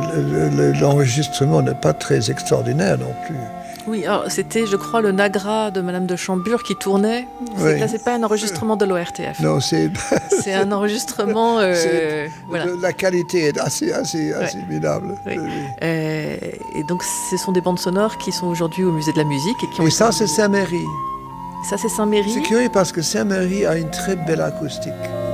l'enregistrement n'est pas très extraordinaire non plus. Oui, alors c'était, je crois, le Nagra de Madame de Chambure qui tournait. Oui. Là, c'est pas un enregistrement de l'ORTF. Non, c'est un enregistrement. Voilà. La qualité est assez minable. Oui. Et donc, ce sont des bandes sonores qui sont aujourd'hui au Musée de la Musique. Et ça, c'est Saint-Méry. Ça, c'est Saint-Méry. C'est curieux parce que Saint-Méry a une très belle acoustique.